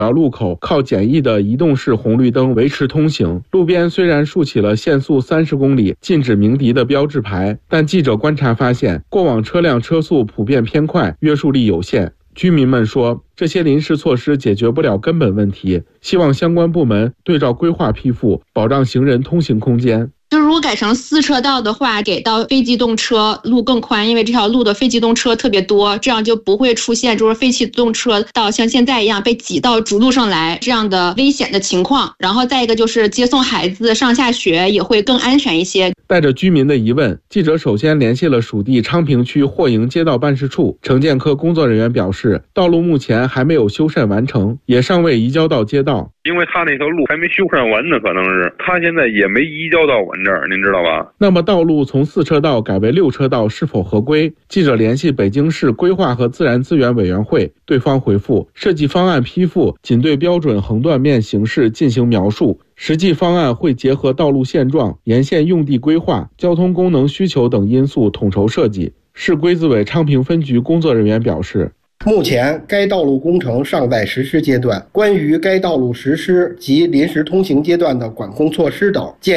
路口靠简易的移动式红绿灯维持通行。路边虽然竖起了限速30公里、禁止鸣笛的标志牌，但记者观察发现，过往车辆车速普遍偏快，约束力有限。居民们说，这些临时措施解决不了根本问题，希望相关部门对照规划批复，保障行人通行空间。 就如果改成4车道的话，给到非机动车路更宽，因为这条路的非机动车特别多，这样就不会出现就是非机动车道像现在一样被挤到主路上来这样的危险的情况。然后再一个就是接送孩子上下学也会更安全一些。 带着居民的疑问，记者首先联系了属地昌平区霍营街道办事处，城建科工作人员表示，道路目前还没有修缮完成，也尚未移交到街道。 因为他那条路还没修缮完呢，可能是他现在也没移交到我们这儿，您知道吧？ 那么道路从4车道改为6车道是否合规？记者联系北京市规划和自然资源委员会，对方回复，设计方案批复仅对标准横断面形式进行描述，实际方案会结合道路现状、沿线用地规划、交通功能需求等因素统筹设计。市规资委昌平分局工作人员表示， 目前该道路工程尚在实施阶段，关于该道路实施及临时通行阶段的管控措施等，建